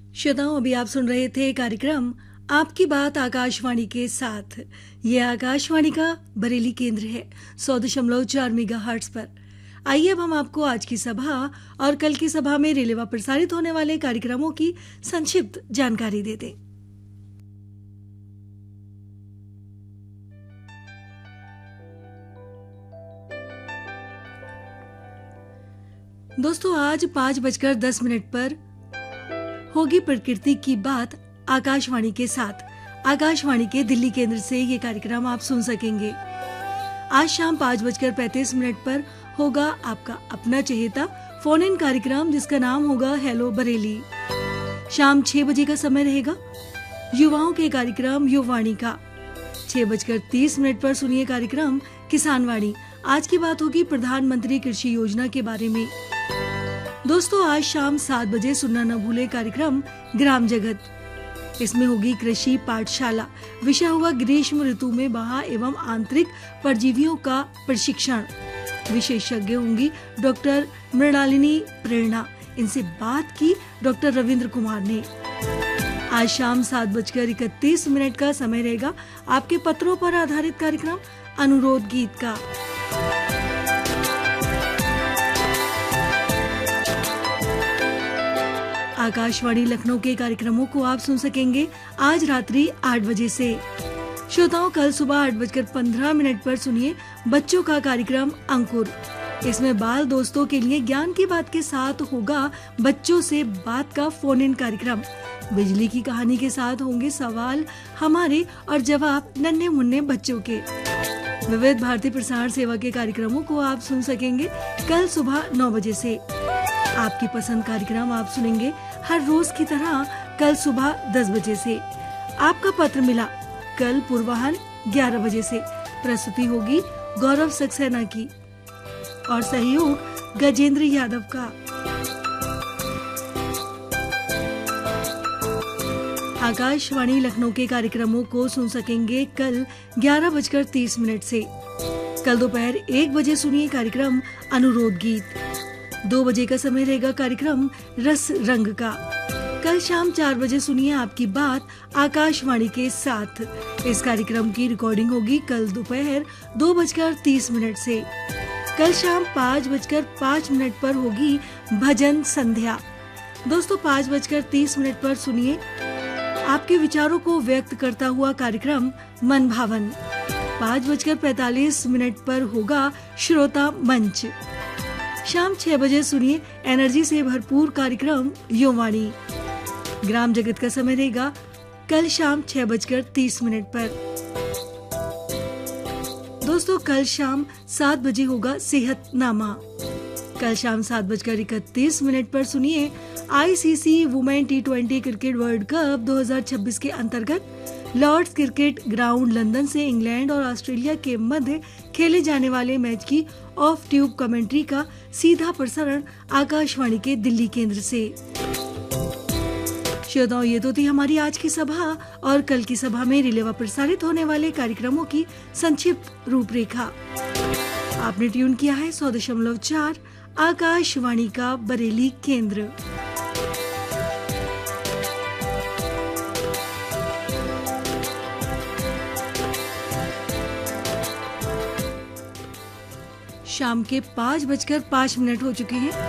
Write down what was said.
श्रोताओं, अभी आप सुन रहे थे कार्यक्रम आपकी बात आकाशवाणी के साथ। ये आकाशवाणी का बरेली केंद्र है 100.4 मेगाहर्ट्ज पर। आइए अब हम आपको आज की सभा और कल की सभा में रेलेवा प्रसारित होने वाले कार्यक्रमों की संक्षिप्त जानकारी दे दें। दोस्तों, आज 5:10 पर होगी प्रकृति की बात आकाशवाणी के साथ। आकाशवाणी के दिल्ली केंद्र से ये कार्यक्रम आप सुन सकेंगे। आज शाम 5:35 पर होगा आपका अपना चहेता फोन इन कार्यक्रम, जिसका नाम होगा हेलो बरेली। शाम 6 बजे का समय रहेगा युवाओं के कार्यक्रम युवाणी का। 6:30 पर सुनिए कार्यक्रम किसान वाणी। आज की बात होगी प्रधानमंत्री कृषि योजना के बारे में। दोस्तों, आज शाम 7 बजे सुनना न भूले कार्यक्रम ग्राम जगत। इसमें होगी कृषि पाठशाला। विषय होगा ग्रीष्म ऋतु में बाह्य एवं आंतरिक परजीवियों का प्रशिक्षण। विशेषज्ञ होंगी डॉक्टर मृणालिनी प्रेरणा। इनसे बात की डॉक्टर रविंद्र कुमार ने। आज शाम 7:31 का समय रहेगा आपके पत्रों पर आधारित कार्यक्रम अनुरोध गीत का। आकाशवाणी लखनऊ के कार्यक्रमों को आप सुन सकेंगे आज रात्रि 8 बजे से। श्रोताओं, कल सुबह 8:15 पर सुनिए बच्चों का कार्यक्रम अंकुर। इसमें बाल दोस्तों के लिए ज्ञान की बात के साथ होगा बच्चों से बात का फोन इन कार्यक्रम। बिजली की कहानी के साथ होंगे सवाल हमारे और जवाब नन्हे मुन्ने बच्चों के। विविध भारतीय प्रसारण सेवा के कार्यक्रमों को आप सुन सकेंगे कल सुबह 9 बजे से। आपकी पसंद कार्यक्रम आप सुनेंगे हर रोज की तरह कल सुबह 10 बजे से। आपका पत्र मिला कल पूर्वाह्न 11 बजे से। प्रस्तुति होगी गौरव सक्सेना की और सहयोग गजेंद्र यादव का। आकाशवाणी लखनऊ के कार्यक्रमों को सुन सकेंगे कल 11:30 से। कल दोपहर 1 बजे सुनिए कार्यक्रम अनुरोध गीत। 2 बजे का समय रहेगा कार्यक्रम रस रंग का। कल शाम 4 बजे सुनिए आपकी बात आकाशवाणी के साथ। इस कार्यक्रम की रिकॉर्डिंग होगी कल दोपहर 2:30 से। कल शाम 5:05 पर होगी भजन संध्या। दोस्तों, 5:30 पर सुनिए आपके विचारों को व्यक्त करता हुआ कार्यक्रम मन भावन। 5:45 पर होगा श्रोता मंच। शाम 6 बजे सुनिए एनर्जी से भरपूर कार्यक्रम युवाणी। ग्राम जगत का समय रहेगा कल शाम 6:30 पर। दोस्तों, कल शाम 7 बजे होगा सेहतनामा। कल शाम 7:31 पर सुनिए ICC women T20 cricket world cup 2026 के अंतर्गत लॉर्ड्स क्रिकेट ग्राउंड लंदन से इंग्लैंड और ऑस्ट्रेलिया के मध्य खेले जाने वाले मैच की ऑफ ट्यूब कमेंट्री का सीधा प्रसारण आकाशवाणी के दिल्ली केंद्र से। श्रोताओं, ये तो थी हमारी आज की सभा और कल की सभा में रेलेवा प्रसारित होने वाले कार्यक्रमों की संक्षिप्त रूपरेखा। आपने ट्यून किया है 100.4 आकाशवाणी का बरेली केंद्र। शाम के 5:05 हो चुके हैं।